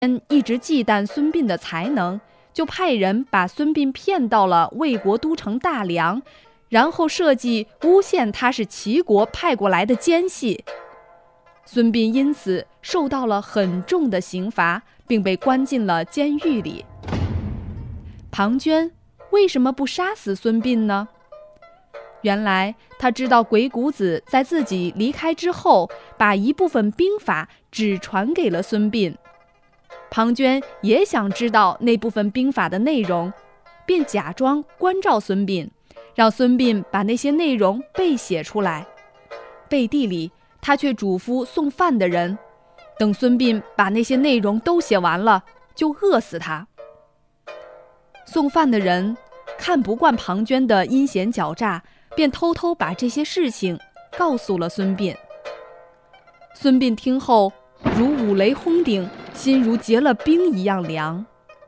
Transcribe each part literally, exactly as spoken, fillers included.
一直忌惮孙膑的才能，就派人把孙膑骗到了魏国都城大梁，然后设计诬陷他是齐国派过来的奸细。孙膑因此受到了很重的刑罚，并被关进了监狱里。庞涓为什么不杀死孙膑呢？原来他知道鬼谷子在自己离开之后，把一部分兵法只传给了孙膑。庞涓也想知道那部分兵法的内容，便假装关照孙膑，让孙膑把那些内容背写出来。背地里，他却嘱咐送饭的人，等孙膑把那些内容都写完了，就饿死他。送饭的人看不惯庞涓的阴险狡诈，便偷偷把这些事情告诉了孙膑。孙膑听后如五雷轰顶，心如结了冰一样凉。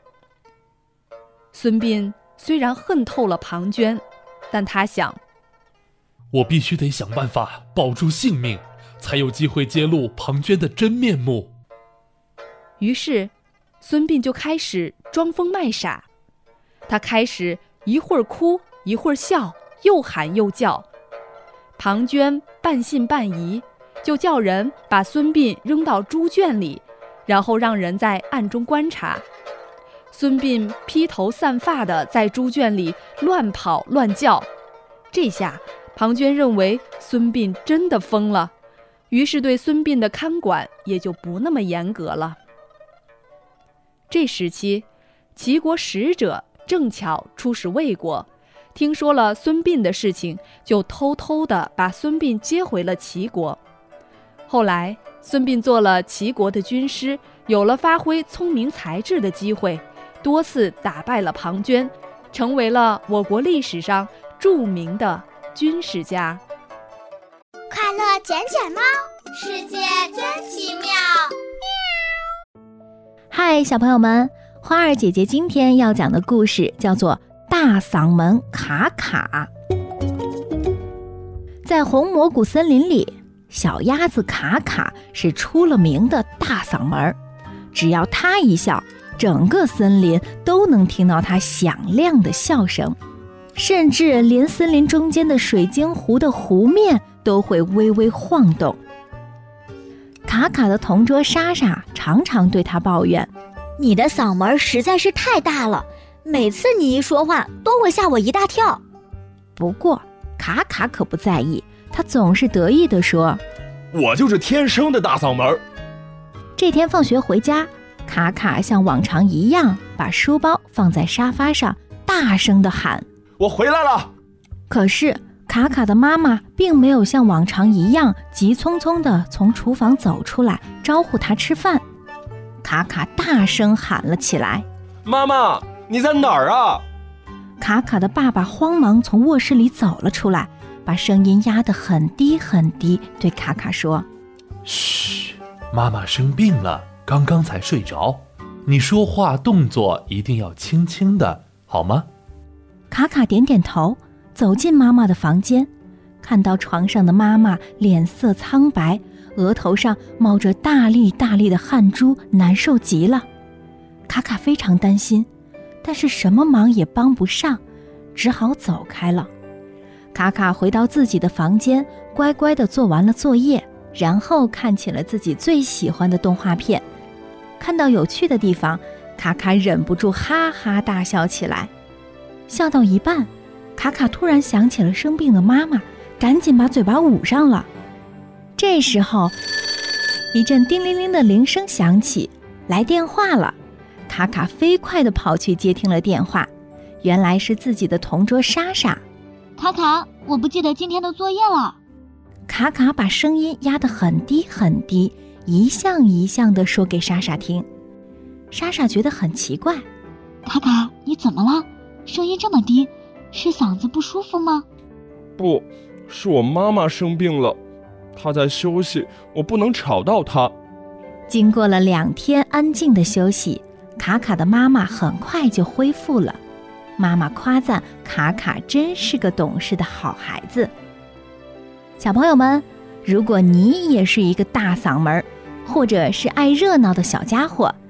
孙膑虽然恨透了庞涓，但他想， 我必须得想办法保住性命，才有机会揭露庞涓的真面目。 于是孙膑就开始装疯卖傻，他开始一会儿哭一会儿笑，又喊又叫。庞涓半信半疑，就叫人把孙膑扔到猪圈里，然后让人在暗中观察。孙膑披头散发地在猪圈里乱跑乱叫。这下庞涓认为孙膑真的疯了，于是对孙膑的看管也就不那么严格了。这时期，齐国使者正巧出使魏国，听说了孙膑的事情，就偷偷地把孙膑接回了齐国。后来孙膑做了齐国的军师，有了发挥聪明才智的机会，多次打败了庞涓，成为了我国历史上著名的军事家。 快乐捡捡猫，世界真奇妙。 嗨，小朋友们，花儿姐姐今天要讲的故事叫做大嗓门卡卡。在红蘑菇森林里，小鸭子卡卡是出了名的大嗓门，只要它一笑，整个森林都能听到它响亮的笑声，甚至连森林中间的水晶湖的湖面都会微微晃动。卡卡的同桌莎莎常常对他抱怨， 你的嗓门实在是太大了，每次你一说话都会吓我一大跳。 不过卡卡可不在意，他总是得意地说， 我就是天生的大嗓门。 这天放学回家，卡卡像往常一样把书包放在沙发上，大声地喊， 我回来了。 可是卡卡的妈妈并没有像往常一样急匆匆地从厨房走出来招呼他吃饭。卡卡大声喊了起来， 妈妈，你在哪儿啊？ 卡卡的爸爸慌忙从卧室里走了出来，把声音压得很低很低，对卡卡说， 嘘，妈妈生病了，刚刚才睡着，你说话动作一定要轻轻的，好吗？ 卡卡点点头，走进妈妈的房间，看到床上的妈妈脸色苍白，额头上冒着大粒大粒的汗珠，难受极了。卡卡非常担心，但是什么忙也帮不上，只好走开了。卡卡回到自己的房间，乖乖地做完了作业，然后看起了自己最喜欢的动画片。看到有趣的地方，卡卡忍不住哈哈大笑起来。笑到一半，卡卡突然想起了生病的妈妈，赶紧把嘴巴捂上了。这时候，一阵叮铃铃的铃声响起，来电话了。卡卡飞快地跑去接听了电话，原来是自己的同桌莎莎。 卡卡，我不记得今天的作业了。 卡卡把声音压得很低很低，一项一项地说给莎莎听。莎莎觉得很奇怪， 卡卡，你怎么了？声音这么低，是嗓子不舒服吗？ 不，是我妈妈生病了，她在休息，我不能吵到她。 经过了两天安静的休息，卡卡的妈妈很快就恢复了。妈妈夸赞卡卡真是个懂事的好孩子。小朋友们，如果你也是一个大嗓门，或者是爱热闹的小家伙，